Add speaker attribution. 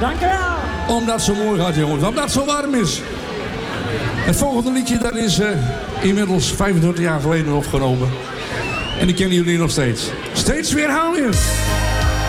Speaker 1: Dankjewel.
Speaker 2: Omdat het zo mooi gaat, jongens. Omdat het zo warm is. Het volgende liedje, dat is inmiddels 25 jaar geleden opgenomen. En die kennen jullie nog steeds. Steeds weer hou je.